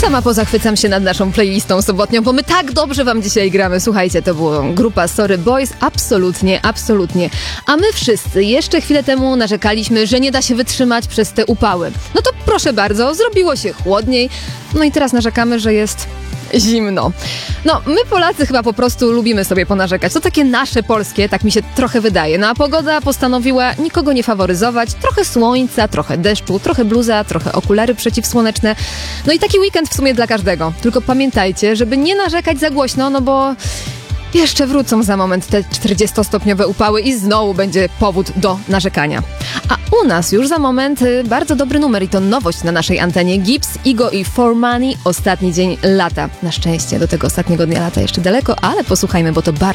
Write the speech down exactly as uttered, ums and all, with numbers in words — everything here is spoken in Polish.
Sama pozachwycam się nad naszą playlistą sobotnią, bo my tak dobrze wam dzisiaj gramy. Słuchajcie, to była grupa Sorry Boys. Absolutnie, absolutnie. A my wszyscy jeszcze chwilę temu narzekaliśmy, że nie da się wytrzymać przez te upały. No to proszę bardzo, zrobiło się chłodniej. No i teraz narzekamy, że jest zimno. No, my Polacy chyba po prostu lubimy sobie ponarzekać. To takie nasze polskie, tak mi się trochę wydaje. No a pogoda postanowiła nikogo nie faworyzować. Trochę słońca, trochę deszczu, trochę bluza, trochę okulary przeciwsłoneczne. No i taki weekend w sumie dla każdego. Tylko pamiętajcie, żeby nie narzekać za głośno, no bo jeszcze wrócą za moment te czterdziestostopniowe upały i znowu będzie powód do narzekania. A u nas już za moment y, bardzo dobry numer i to nowość na naszej antenie. Gibbs, Igo i For Money. Ostatni dzień lata. Na szczęście do tego ostatniego dnia lata jeszcze daleko, ale posłuchajmy, bo to bardzo